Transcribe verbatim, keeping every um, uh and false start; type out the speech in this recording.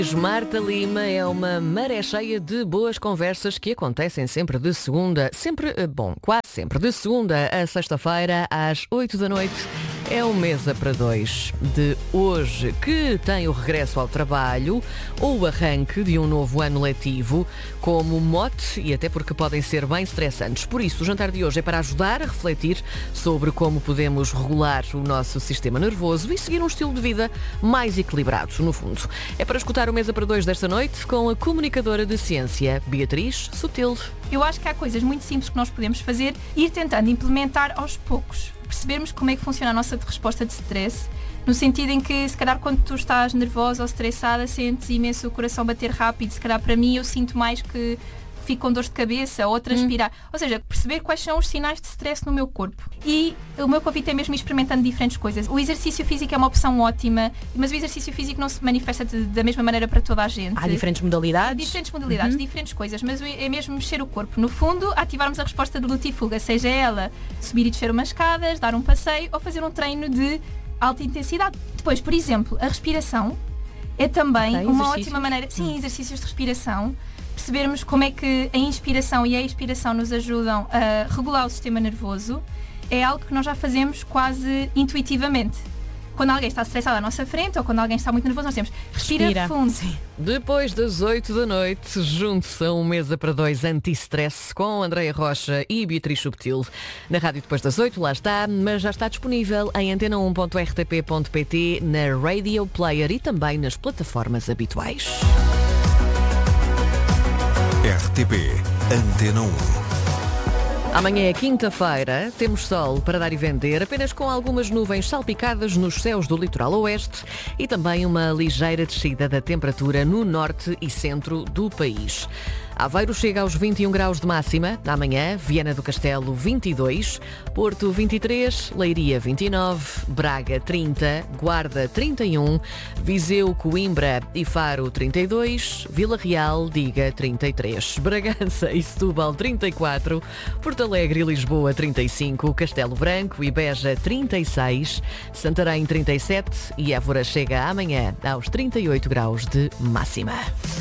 Marta Lima é uma maré cheia de boas conversas que acontecem sempre de segunda, sempre, bom, quase sempre, de segunda a sexta-feira, às oito da noite. É o Mesa para Dois de hoje, que tem o regresso ao trabalho ou o arranque de um novo ano letivo como mote, e até porque podem ser bem estressantes. Por isso, o jantar de hoje é para ajudar a refletir sobre como podemos regular o nosso sistema nervoso e seguir um estilo de vida mais equilibrado, no fundo. É para escutar o Mesa para Dois desta noite com a comunicadora de ciência, Beatriz Sutil. Eu acho que há coisas muito simples que nós podemos fazer e ir tentando implementar aos poucos. Percebermos como é que funciona a nossa resposta de stress, no sentido em que, se calhar, quando tu estás nervosa ou estressada, sentes imenso o coração bater rápido. Se calhar, para mim, eu sinto mais que fico com dores de cabeça ou transpirar. Hum. Ou seja, perceber quais são os sinais de stress no meu corpo. E o meu convite é mesmo ir experimentando diferentes coisas. O exercício físico é uma opção ótima, mas o exercício físico não se manifesta de, da mesma maneira para toda a gente. Há diferentes modalidades? Diferentes modalidades, uhum. diferentes coisas, mas é mesmo mexer o corpo. No fundo, ativarmos a resposta de luta e fuga, seja ela subir e descer umas escadas, dar um passeio ou fazer um treino de alta intensidade. Depois, por exemplo, a respiração é também okay, uma ótima maneira... Sim, exercícios de respiração. Percebermos como é que a inspiração e a expiração nos ajudam a regular o sistema nervoso é algo que nós já fazemos quase intuitivamente. Quando alguém está estressado à nossa frente ou quando alguém está muito nervoso, nós temos respira, respira. fundo. Sim. Depois das oito da noite, junte-se a um Mesa para Dois anti-stress com Andreia Rocha e Beatriz Subtil. Na rádio depois das oito, lá está, mas já está disponível em antena um ponto r t p ponto p t, na Radio Player e também nas plataformas habituais. R T P Antena um. Amanhã é quinta-feira, temos sol para dar e vender, apenas com algumas nuvens salpicadas nos céus do litoral oeste e também uma ligeira descida da temperatura no norte e centro do país. Aveiro chega aos vinte e um graus de máxima, amanhã, Viana do Castelo vinte e dois, Porto vinte e três, Leiria vinte e nove, Braga trinta, Guarda trinta e um, Viseu, Coimbra e Faro trinta e dois, Vila Real, Diga trinta e três, Bragança e Setúbal trinta e quatro, Porto Alegre e Lisboa trinta e cinco, Castelo Branco e Beja trinta e seis, Santarém trinta e sete e Évora chega amanhã aos trinta e oito graus de máxima.